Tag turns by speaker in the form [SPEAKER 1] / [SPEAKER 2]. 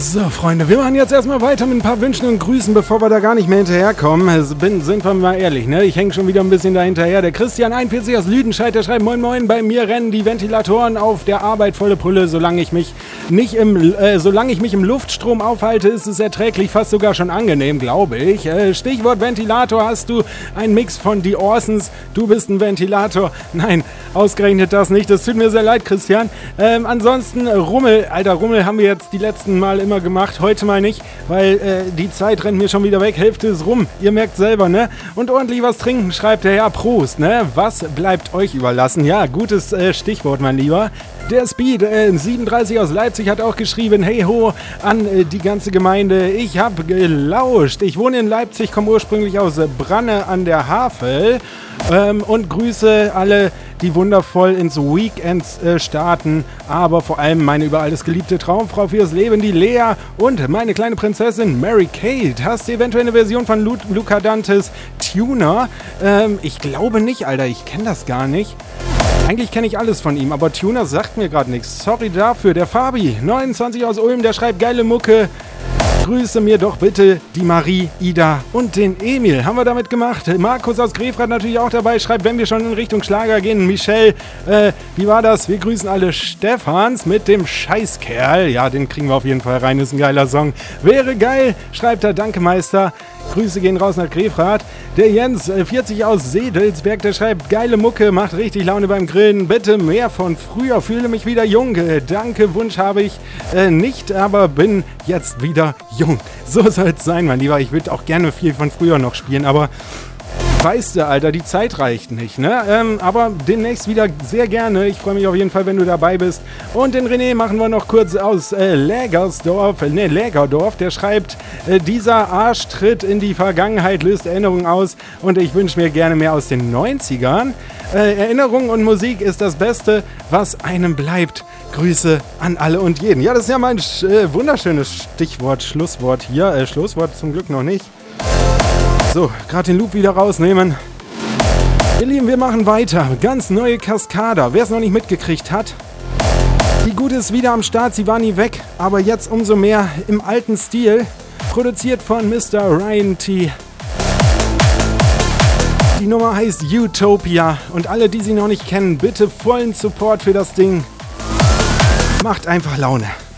[SPEAKER 1] So, Freunde, wir machen jetzt erstmal weiter mit ein paar Wünschen und Grüßen, bevor wir da gar nicht mehr hinterherkommen. Sind wir mal ehrlich, ne? Ich hänge schon wieder ein bisschen da hinterher. Der Christian 41 aus Lüdenscheid, der schreibt: Moin Moin, bei mir rennen die Ventilatoren auf der Arbeit volle Pulle. Solange ich mich im Luftstrom aufhalte, ist es erträglich, fast sogar schon angenehm, glaube ich. Stichwort Ventilator, hast du einen Mix von The Orsons? Du bist ein Ventilator. Nein, ausgerechnet das nicht. Das tut mir sehr leid, Christian. Ansonsten Rummel. Alter, Rummel haben wir jetzt die letzten Mal immer gemacht, heute mal nicht, weil die Zeit rennt mir schon wieder weg, Hälfte ist rum, ihr merkt selber, ne? Und ordentlich was trinken, schreibt er, ja, Prost, ne? Was bleibt euch überlassen? Ja, gutes Stichwort, mein Lieber. Der Speed 37 aus Leipzig hat auch geschrieben: Hey ho an die ganze Gemeinde. Ich habe gelauscht. Ich wohne in Leipzig, komme ursprünglich aus Branne an der Havel und grüße alle, die wundervoll ins Weekend starten. Aber vor allem meine über alles geliebte Traumfrau fürs Leben, die Lea, und meine kleine Prinzessin Mary Kate. Hast du eventuell eine Version von Luca Dantes Tuner? Ich glaube nicht, Alter. Ich kenne das gar nicht. Eigentlich kenne ich alles von ihm, aber Tuner sagt mir gerade nichts. Sorry dafür. Der Fabi, 29 aus Ulm, der schreibt: Geile Mucke. Grüße mir doch bitte die Marie, Ida und den Emil. Haben wir damit gemacht. Markus aus Grefrath natürlich auch dabei. Schreibt, wenn wir schon in Richtung Schlager gehen. Michelle, wie war das? Wir grüßen alle Stefans mit dem Scheißkerl. Ja, den kriegen wir auf jeden Fall rein. Ist ein geiler Song. Wäre geil, schreibt er. Danke, Meister. Grüße gehen raus nach Grefrath. Der Jens, 40 aus Sedelsberg, der schreibt: Geile Mucke, macht richtig Laune beim Grillen. Bitte mehr von früher, fühle mich wieder jung. Danke, Wunsch habe ich nicht, aber bin jetzt wieder jung. So soll es sein, mein Lieber. Ich würde auch gerne viel von früher noch spielen, aber weißt du, Alter, die Zeit reicht nicht, ne? Aber demnächst wieder sehr gerne. Ich freue mich auf jeden Fall, wenn du dabei bist. Und den René machen wir noch kurz aus Lägerdorf. Der schreibt: Dieser Arschtritt in die Vergangenheit löst Erinnerungen aus und ich wünsche mir gerne mehr aus den 90ern. Erinnerung und Musik ist das Beste, was einem bleibt. Grüße an alle und jeden. Ja, das ist ja mein wunderschönes Stichwort, Schlusswort hier. Schlusswort zum Glück noch nicht. So, gerade den Loop wieder rausnehmen. Ihr Lieben, wir machen weiter. Ganz neue Cascada. Wer es noch nicht mitgekriegt hat, die Gute ist wieder am Start. Sie war nie weg, aber jetzt umso mehr im alten Stil. Produziert von Mr. Ryan T. Die Nummer heißt Utopia. Und alle, die sie noch nicht kennen, bitte vollen Support für das Ding. Macht einfach Laune.